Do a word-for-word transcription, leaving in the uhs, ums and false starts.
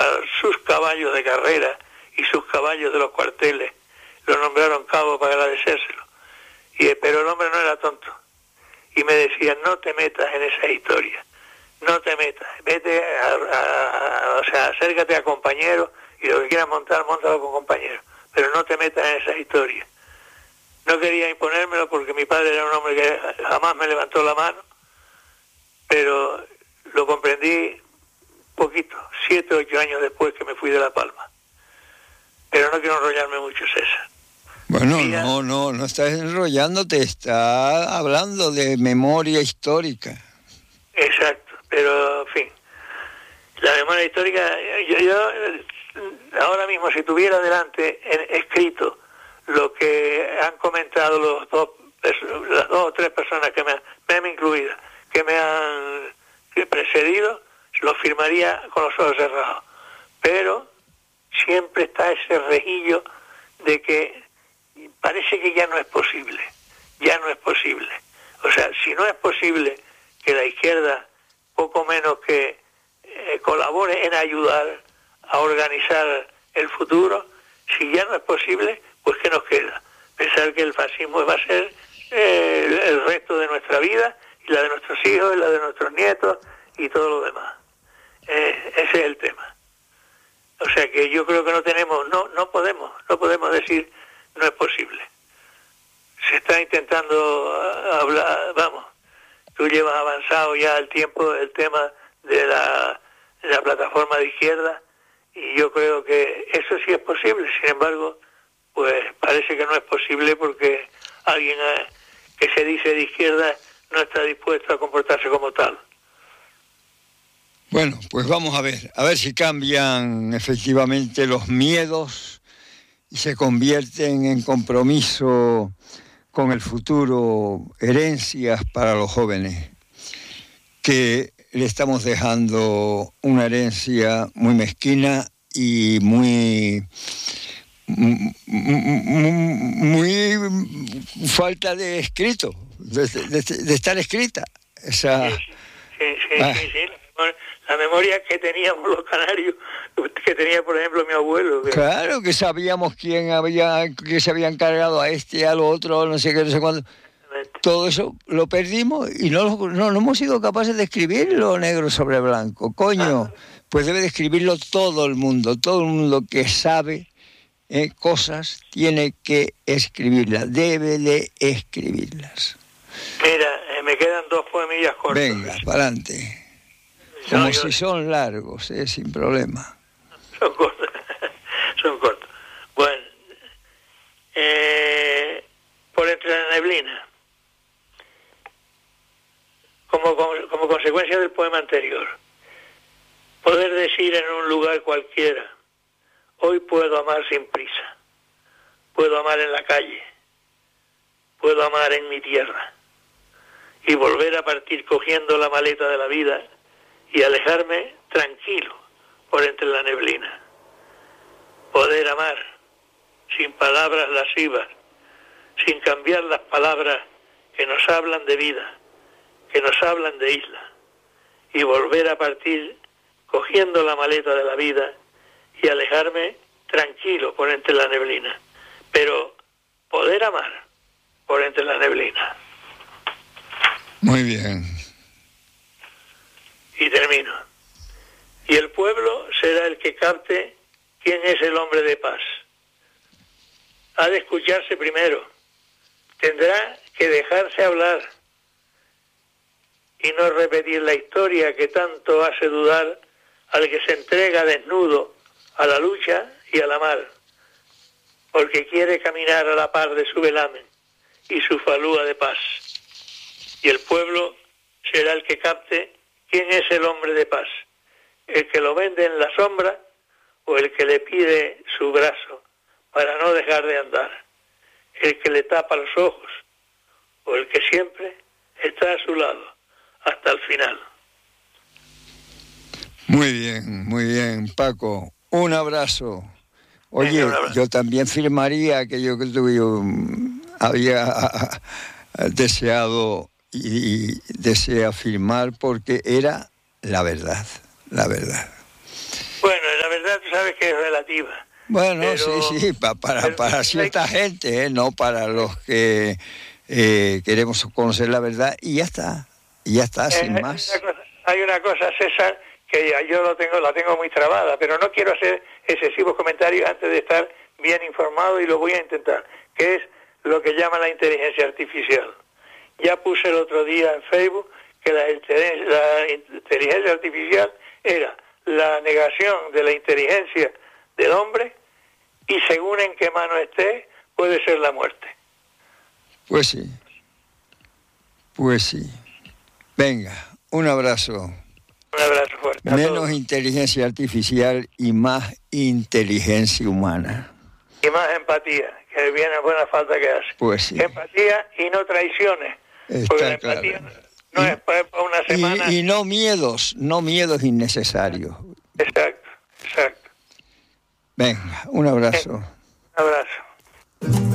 para sus caballos de carrera y sus caballos de los cuarteles, lo nombraron cabo para agradecérselo. Y, pero el hombre no era tonto. Y me decía, no te metas en esa historia, no te metas, vete, a, a, a, o sea, acércate a compañeros y lo que quieras montar, montalo con compañeros, pero no te metas en esa historia. No quería imponérmelo porque mi padre era un hombre que jamás me levantó la mano, pero lo comprendí poquito, siete o ocho años después que me fui de La Palma. Pero no quiero enrollarme mucho, César. Bueno, Mira, no, no, no estás enrollándote, está hablando de memoria histórica. Exacto, pero en fin, la memoria histórica, yo, yo ahora mismo si tuviera delante en, escrito lo que han comentado los dos, las dos o tres personas que me han, me incluida, que me han precedido, lo firmaría con los ojos cerrados. Pero siempre está ese rejillo de que parece que ya no es posible, ya no es posible. O sea, si no es posible que la izquierda, poco menos que eh, colabore en ayudar a organizar el futuro, si ya no es posible, pues ¿qué nos queda? Pensar que el fascismo va a ser eh, el, el resto de nuestra vida, y la de nuestros hijos, y la de nuestros nietos, y todo lo demás. Eh, ese es el tema. O sea que yo creo que no tenemos, no, no podemos, no podemos decir no es posible. Se está intentando hablar, vamos, tú llevas avanzado ya el tiempo, el tema de la, de la plataforma de izquierda, y yo creo que eso sí es posible. Sin embargo, pues parece que no es posible porque alguien que se dice de izquierda no está dispuesto a comportarse como tal. Bueno, pues vamos a ver, a ver si cambian efectivamente los miedos y se convierten en compromiso con el futuro, herencias para los jóvenes, que le estamos dejando una herencia muy mezquina y muy, muy, muy falta de escrito, de, de, de estar escrita. Esa, sí, sí, sí, ah. sí, sí. La memoria que teníamos los canarios, que tenía por ejemplo mi abuelo. Que... Claro, que sabíamos quién había, que se había encargado a este, al otro, no sé qué, no sé cuándo. Todo eso lo perdimos y no, no, no hemos sido capaces de escribirlo negro sobre blanco. Coño, pues debe de escribirlo todo el mundo. Todo el mundo que sabe eh, cosas tiene que escribirlas, debe de escribirlas. Mira, eh, me quedan dos poemillas cortas. Venga, para adelante. Como no, yo... si son largos, eh, sin problema. Son cortos, son cortos. Bueno, eh, por entre la neblina. Como, como, como consecuencia del poema anterior, poder decir en un lugar cualquiera, hoy puedo amar sin prisa, puedo amar en la calle, puedo amar en mi tierra, y volver a partir cogiendo la maleta de la vida y alejarme tranquilo por entre la neblina. Poder amar sin palabras lascivas, sin cambiar las palabras que nos hablan de vida, que nos hablan de isla, y volver a partir cogiendo la maleta de la vida y alejarme tranquilo por entre la neblina, pero poder amar por entre la neblina. Muy bien. Y termino. Y el pueblo será el que capte quién es el hombre de paz. Ha de escucharse primero, tendrá que dejarse hablar y no repetir la historia que tanto hace dudar al que se entrega desnudo a la lucha y a la mar, porque quiere caminar a la par de su velamen y su falúa de paz. Y el pueblo será el que capte quién es el hombre de paz, el que lo vende en la sombra o el que le pide su brazo para no dejar de andar, el que le tapa los ojos o el que siempre está a su lado hasta el final. Muy bien, muy bien, Paco. Un abrazo. Oye, un abrazo. Yo también firmaría aquello que tú yo había deseado y, y desea firmar porque era la verdad, la verdad. Bueno, la verdad verdad tú sabes que es relativa. Bueno, pero, sí, sí, pa, para, pero, para cierta gente, ¿eh? No para los que eh, queremos conocer la verdad, y ya está, y ya está, eh, sin hay más. Una cosa, hay una cosa, César, que yo lo tengo, la tengo muy trabada, pero no quiero hacer excesivos comentarios antes de estar bien informado, y lo voy a intentar, que es lo que llaman la inteligencia artificial. Ya puse el otro día en Facebook que la, la inteligencia artificial era la negación de la inteligencia del hombre, y según en qué mano esté, puede ser la muerte. Pues sí, pues sí. Venga, un abrazo. Un abrazo fuerte. Menos inteligencia artificial y más inteligencia humana. Y más empatía, que viene buena falta que hace. Pues sí. Empatía y no traiciones. Está porque la claro. empatía no y, es para una semana. Y, y no miedos, no miedos innecesarios. Exacto, exacto. Venga, un abrazo. Un abrazo.